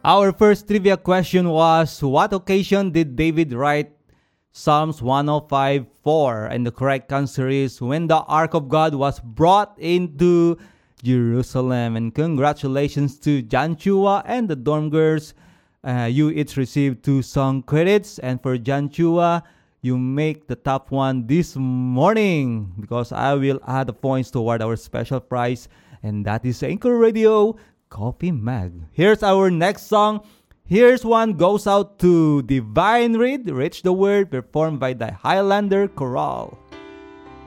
Our first trivia question was, what occasion did David write Psalms 105:4? And the correct answer is when the Ark of God was brought into Jerusalem. And congratulations to Jan Chua and the dorm girls. You each received 2 song credits. And for Jan Chua, you make the top one this morning because I will add the points toward our special prize. And that is Anchor Radio Coffee Mag. Here's our next song. Here's one goes out to Divine Reed, Reach the Word, performed by the Highlander Chorale.